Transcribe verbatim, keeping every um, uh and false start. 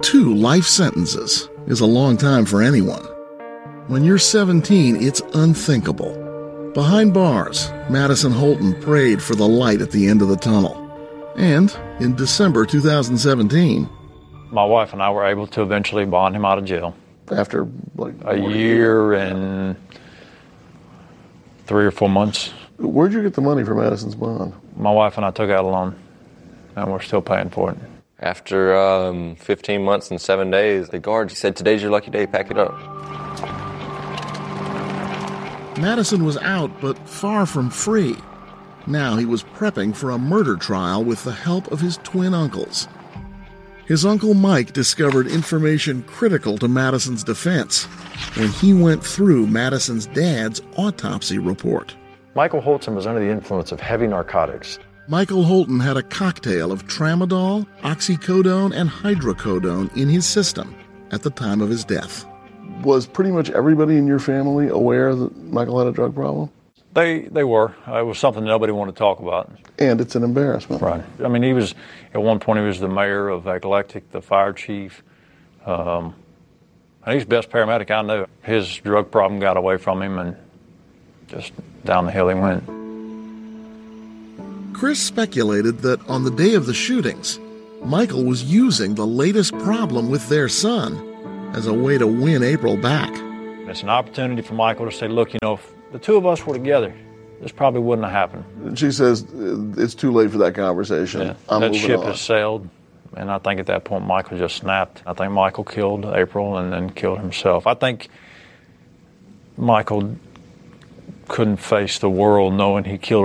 Two life sentences is a long time for anyone. When you're seventeen, it's unthinkable. Behind bars, Madison Holton prayed for the light at the end of the tunnel. And in December two thousand seventeen, my wife and I were able to eventually bond him out of jail. After like a year and three or four months. Where'd you get the money for Madison's bond? My wife and I took out a loan, and we're still paying for it. After um, fifteen months and seven days, the guard said, "Today's your lucky day, pack it up." Madison was out, but far from free. Now he was prepping for a murder trial with the help of his twin uncles. His uncle Mike discovered information critical to Madison's defense when he went through Madison's dad's autopsy report. Michael Holton was under the influence of heavy narcotics. Michael Holton had a cocktail of tramadol, oxycodone, and hydrocodone in his system at the time of his death. Was pretty much everybody in your family aware that Michael had a drug problem? They they were. Uh, it was something nobody wanted to talk about. And it's an embarrassment. Right. I mean, he was, at one point, he was the mayor of Eclectic, the fire chief. Um, and he's the best paramedic I knew. His drug problem got away from him, and just down the hill he went. Chris speculated that on the day of the shootings, Michael was using the latest problem with their son as a way to win April back. It's an opportunity for Michael to say, look, you know, if the two of us were together, this probably wouldn't have happened. She says it's too late for that conversation. Yeah, I'm that moving ship on. has sailed, and I think at that point Michael just snapped. I think Michael killed April and then killed himself. I think Michael couldn't face the world knowing he killed